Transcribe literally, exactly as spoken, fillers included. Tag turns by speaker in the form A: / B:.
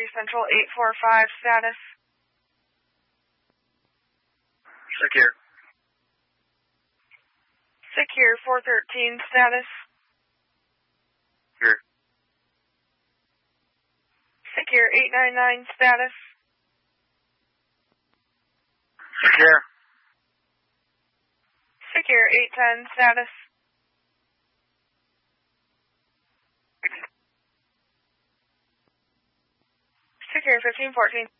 A: Central eight four five, status.
B: Secure.
A: Secure four thirteen, status.
B: Secure.
A: Secure eight nine nine, status.
B: Secure.
A: Secure eight ten, status. Secure fifteen fourteen.